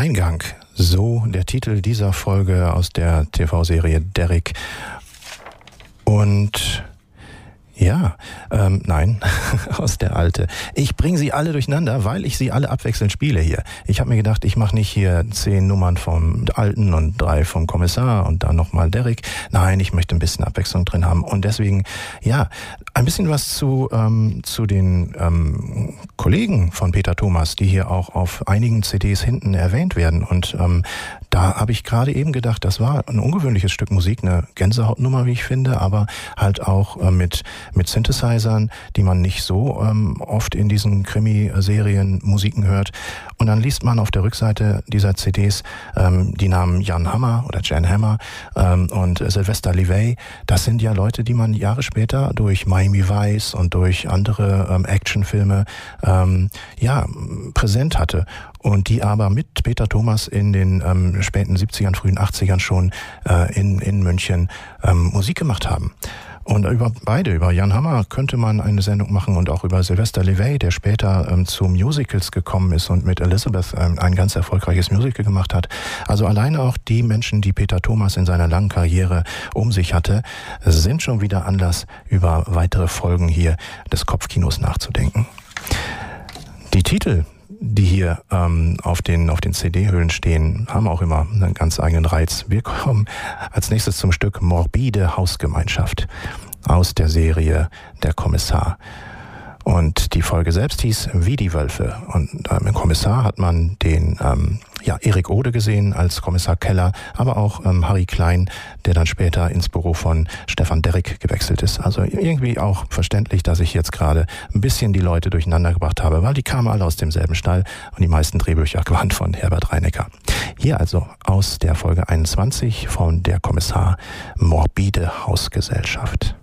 Alleingang, so der Titel dieser Folge aus der TV-Serie Derrick. Und ja, nein, aus der Alte. Ich bringe sie alle durcheinander, weil ich sie alle abwechselnd spiele hier. Ich habe mir gedacht, ich mache nicht hier 10 Nummern vom Alten und 3 vom Kommissar und dann nochmal Derrick. Nein, ich möchte ein bisschen Abwechslung drin haben. Und deswegen, ja, ein bisschen was zu den Kollegen von Peter Thomas, die hier auch auf einigen CDs hinten erwähnt werden. Und da habe ich gerade eben gedacht, das war ein ungewöhnliches Stück Musik, eine Gänsehautnummer, wie ich finde, aber halt auch mit Synthesizern, die man nicht so oft in diesen Krimi-Serien Musiken hört. Und dann liest man auf der Rückseite dieser CDs die Namen Jan Hammer oder Jan Hammer und Sylvester Levay. Das sind ja Leute, die man Jahre später durch Miami Vice und durch andere Actionfilme präsent hatte. Und die aber mit Peter Thomas in den späten 70ern, frühen 80ern schon in München Musik gemacht haben. Und über Jan Hammer könnte man eine Sendung machen und auch über Sylvester Levay, der später zu Musicals gekommen ist und mit Elizabeth ein ganz erfolgreiches Musical gemacht hat. Also alleine auch die Menschen, die Peter Thomas in seiner langen Karriere um sich hatte, sind schon wieder Anlass, über weitere Folgen hier des Kopfkinos nachzudenken. Die Titel, die hier auf den CD-Hüllen stehen, haben auch immer einen ganz eigenen Reiz. Wir kommen als nächstes zum Stück Morbide Hausgemeinschaft aus der Serie Der Kommissar. Und die Folge selbst hieß Wie die Wölfe. Und im Kommissar hat man den Erik Ode gesehen als Kommissar Keller, aber auch Harry Klein, der dann später ins Büro von Stefan Derrick gewechselt ist. Also irgendwie auch verständlich, dass ich jetzt gerade ein bisschen die Leute durcheinander gebracht habe, weil die kamen alle aus demselben Stall und die meisten Drehbücher waren von Herbert Reinecker. Hier also aus der Folge 21 von Der Kommissar Morbide Hausgesellschaft.